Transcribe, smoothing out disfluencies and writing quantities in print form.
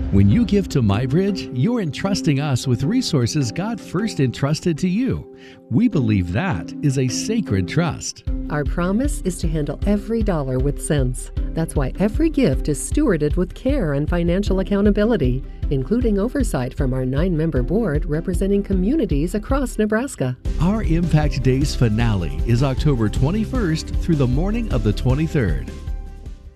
When you give to MyBridge, you're entrusting us with resources God first entrusted to you. We believe that is a sacred trust. Our promise is to handle every dollar with sense. That's why every gift is stewarded with care and financial accountability, including oversight from our 9-member board representing communities across Nebraska. Our Impact Days finale is October 21st through the morning of the 23rd.